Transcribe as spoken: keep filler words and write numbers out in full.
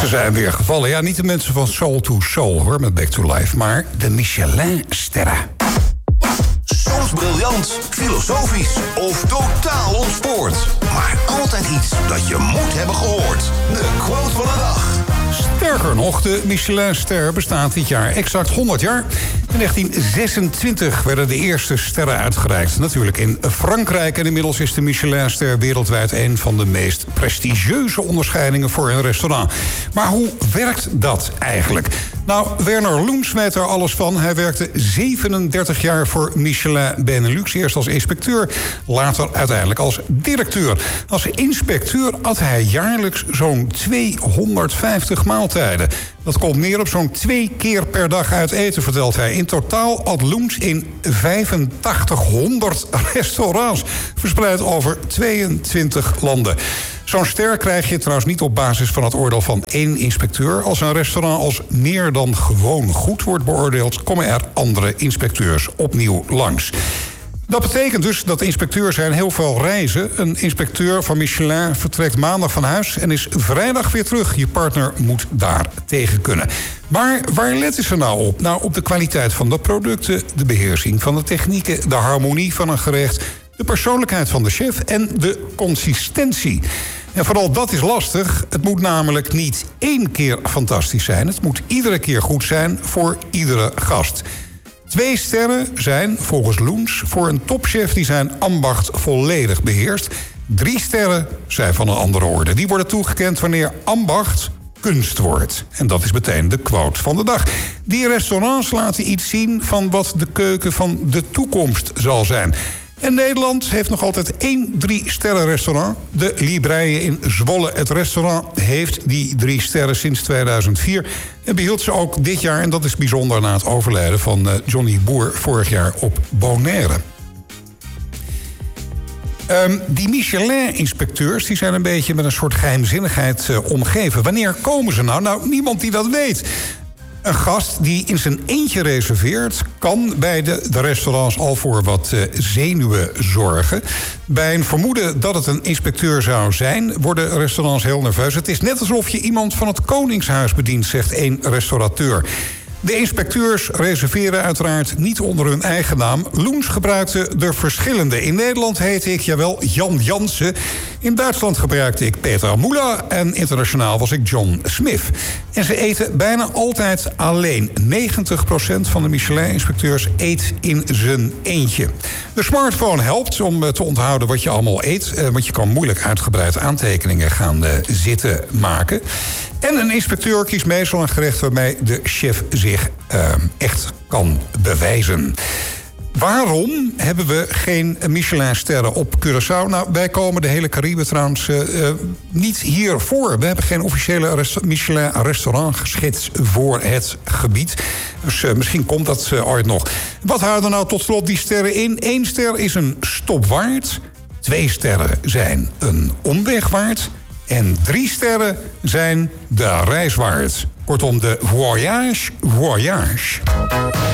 Ze zijn weer gevallen. Ja, niet de mensen van Soul to Soul, hoor, met Back to Life, maar de Michelin-sterren. Soms briljant, filosofisch of totaal ontspoord. Maar altijd iets dat je moet hebben gehoord. De quote van de dag. Sterker nog, de Michelin-ster bestaat dit jaar exact honderd jaar. In negentien zesentwintig werden de eerste sterren uitgereikt. Natuurlijk in Frankrijk. En inmiddels is de Michelin-ster wereldwijd een van de meest prestigieuze onderscheidingen voor een restaurant. Maar hoe werkt dat eigenlijk? Nou, Werner Loens weet er alles van. Hij werkte zevenendertig jaar voor Michelin Benelux. Eerst als inspecteur, later uiteindelijk als directeur. Als inspecteur at hij jaarlijks zo'n tweehonderdvijftig maaltijden. Dat komt neer op zo'n twee keer per dag uit eten, vertelt hij. In totaal at Loens in vijfentachtighonderd restaurants, verspreid over tweeëntwintig landen. Zo'n ster krijg je trouwens niet op basis van het oordeel van één inspecteur. Als een restaurant als meer dan gewoon goed wordt beoordeeld, komen er andere inspecteurs opnieuw langs. Dat betekent dus dat inspecteurs zijn heel veel reizen. Een inspecteur van Michelin vertrekt maandag van huis en is vrijdag weer terug. Je partner moet daar tegen kunnen. Maar waar letten ze nou op? Nou, op de kwaliteit van de producten, de beheersing van de technieken, de harmonie van een gerecht, de persoonlijkheid van de chef en de consistentie. En vooral dat is lastig. Het moet namelijk niet één keer fantastisch zijn. Het moet iedere keer goed zijn voor iedere gast. Twee sterren zijn, volgens Loens, voor een topchef die zijn ambacht volledig beheerst. Drie sterren zijn van een andere orde. Die worden toegekend wanneer ambacht kunst wordt. En dat is meteen de quote van de dag. Die restaurants laten iets zien van wat de keuken van de toekomst zal zijn. En Nederland heeft nog altijd één drie-sterren-restaurant. De Libreien in Zwolle. Het restaurant heeft die drie sterren sinds tweeduizend vier. En behield ze ook dit jaar. En dat is bijzonder na het overlijden van Johnny Boer vorig jaar op Bonaire. Um, die Michelin-inspecteurs die zijn een beetje met een soort geheimzinnigheid uh, omgeven. Wanneer komen ze nou? Nou, niemand die dat weet. Een gast die in zijn eentje reserveert, kan bij de, de restaurants al voor wat uh, zenuwen zorgen. Bij een vermoeden dat het een inspecteur zou zijn, worden restaurants heel nerveus. Het is net alsof je iemand van het Koningshuis bedient, zegt één restaurateur. De inspecteurs reserveren uiteraard niet onder hun eigen naam. Loens gebruikte er verschillende. In Nederland heette ik, jawel, Jan Jansen. In Duitsland gebruikte ik Peter Müller. En internationaal was ik John Smith. En ze eten bijna altijd alleen. negentig procent van de Michelin-inspecteurs eet in zijn eentje. De smartphone helpt om te onthouden wat je allemaal eet. Want je kan moeilijk uitgebreid aantekeningen gaan zitten maken. En een inspecteur kiest meestal een gerecht waarmee de chef zich uh, echt kan bewijzen. Waarom hebben we geen Michelin-sterren op Curaçao? Nou, wij komen de hele Cariben trouwens uh, niet hier voor. We hebben geen officiële rest- Michelin-restaurantgids voor het gebied. Dus uh, misschien komt dat uh, ooit nog. Wat houden nou tot slot die sterren in? Eén ster is een stop waard. Twee sterren zijn een omweg waard. En drie sterren zijn de reis waard. Kortom, de voyage, voyage.